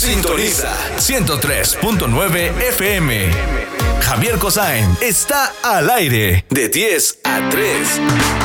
Sintoniza 103.9 FM. Javier Kosain está al aire de 10 a 3.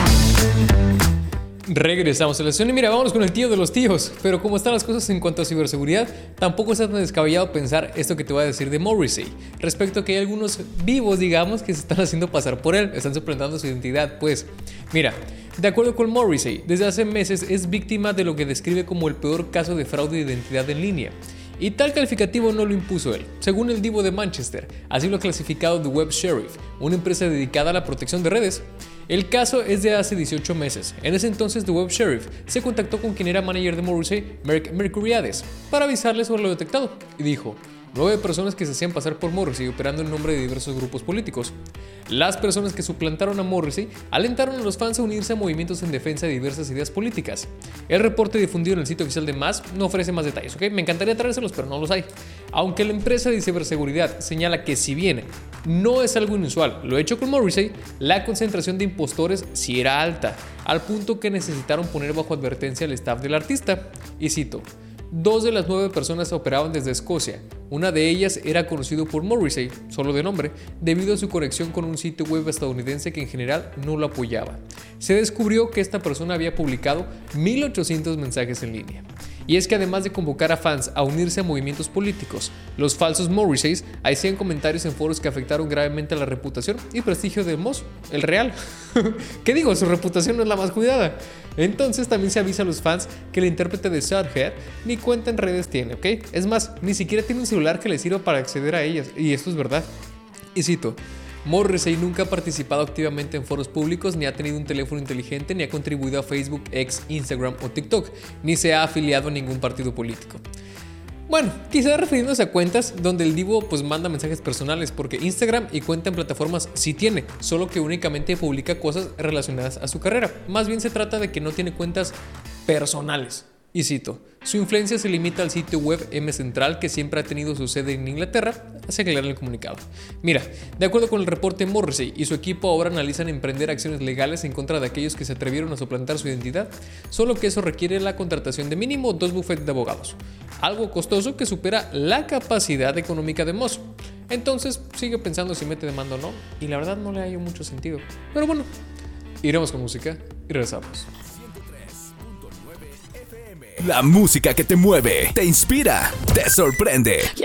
Regresamos a la sesión y mira, vámonos con el tío de los tíos. Pero como están las cosas en cuanto a ciberseguridad, tampoco está tan descabellado pensar esto que te voy a decir de Morrissey. Respecto a que hay algunos vivos, digamos, que se están haciendo pasar por él, están suplantando su identidad, pues. Mira, de acuerdo con Morrissey, desde hace meses es víctima de lo que describe como el peor caso de fraude de identidad en línea. Y tal calificativo no lo impuso él, según el Divo de Manchester, así lo ha clasificado The Web Sheriff, una empresa dedicada a la protección de redes. El caso es de hace 18 meses. En ese entonces, The Web Sheriff se contactó con quien era manager de Morrissey, Mark Mercuriades, para avisarle sobre lo detectado, y dijo: 9 personas que se hacían pasar por Morrissey operando en nombre de diversos grupos políticos. Las personas que suplantaron a Morrissey alentaron a los fans a unirse a movimientos en defensa de diversas ideas políticas. El reporte difundido en el sitio oficial de MAS no ofrece más detalles, ¿ok? Me encantaría traérselos, pero no los hay. Aunque la empresa de ciberseguridad señala que si bien no es algo inusual lo hecho con Morrissey, la concentración de impostores sí era alta, al punto que necesitaron poner bajo advertencia al staff del artista. Y cito: 2 de las 9 personas operaban desde Escocia. Una de ellas era conocido por Morrissey, solo de nombre, debido a su conexión con un sitio web estadounidense que en general no lo apoyaba. Se descubrió que esta persona había publicado 1,800 mensajes en línea. Y es que además de convocar a fans a unirse a movimientos políticos, los falsos Morrisseys hacían comentarios en foros que afectaron gravemente a la reputación y prestigio de Moss, el real. ¿Qué digo? Su reputación no es la más cuidada. Entonces también se avisa a los fans que el intérprete de Shadhead ni cuenta en redes tiene, ¿ok? Es más, ni siquiera tiene un celular que le sirva para acceder a ellas, y esto es verdad. Y cito: Morrissey nunca ha participado activamente en foros públicos, ni ha tenido un teléfono inteligente, ni ha contribuido a Facebook, X, Instagram o TikTok, ni se ha afiliado a ningún partido político. Bueno, quizás refiriéndose a cuentas donde el divo pues manda mensajes personales, porque Instagram y cuenta en plataformas sí tiene, solo que únicamente publica cosas relacionadas a su carrera. Más bien se trata de que no tiene cuentas personales. Y cito: su influencia se limita al sitio web M Central, que siempre ha tenido su sede en Inglaterra, hace aclarar el comunicado. Mira, de acuerdo con el reporte, Morrissey y su equipo ahora analizan emprender acciones legales en contra de aquellos que se atrevieron a suplantar su identidad, solo que eso requiere la contratación de mínimo 2 bufetes de abogados, algo costoso que supera la capacidad económica de Moss. Entonces sigue pensando si mete demanda o no, y la verdad no le hallo mucho sentido. Pero bueno, iremos con música y regresamos. La música que te mueve, te inspira, te sorprende.